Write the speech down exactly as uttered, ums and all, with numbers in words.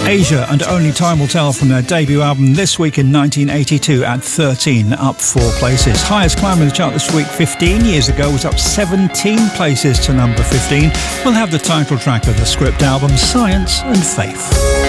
Asia and Only Time Will Tell from their debut album this week in nineteen eighty-two at thirteen, up four places. Highest climb in the chart this week fifteen years ago was up seventeen places to number fifteen. We'll have the title track of the Script album, Science and Faith.